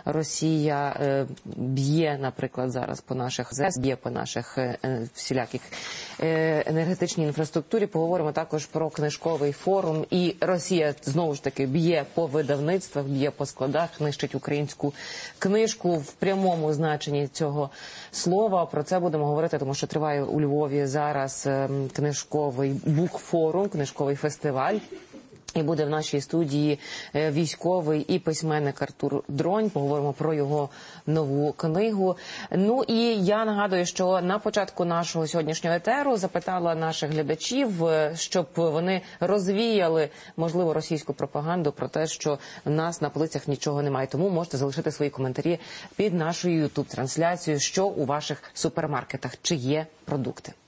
Росія б'є, наприклад, зараз по наших ЗЕС, б'є по наших всіляких енергетичній інфраструктурі. Поговоримо також про книжковий форум. І Росія, знову ж таки, б'є по видавництвах, б'є по складах, нищить українську книжку в прямому значенні цього слова. Про це будемо говорити, тому що триває у Львові зараз книжковий букфорум, книжковий фестиваль. І буде в нашій студії військовий і письменник Артур Дронь. Поговоримо про його нову книгу. Ну і я нагадую, що на початку нашого сьогоднішнього етеру запитала наших глядачів, щоб вони розвіяли, можливо, російську пропаганду про те, що в нас на полицях нічого немає. Тому можете залишити свої коментарі під нашою YouTube-трансляцією, що у ваших супермаркетах, чи є продукти.